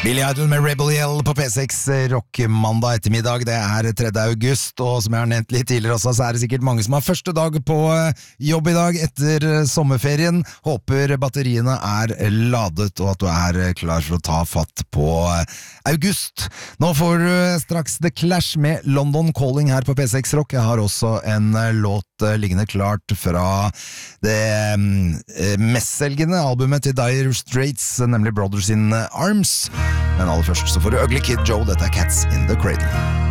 Billy Idol med Rebel Yell på P6 Rock mandag ettermiddag. Det 3. august, og som jeg har nevnt litt tidligere også, så det sikkert mange som har første dag på jobb i dag etter sommerferien. Håper batteriene ladet, og at du klar for å ta fatt på august. Nå får du straks The Clash med London Calling her på P6 Rock. Jeg har også en låt liggende klart fra det mestselgende albumet til Dire Straits, nemlig Brothers in Arms. Men aller først så får du Ugly Kid Joe, dette Cats in the Cradle.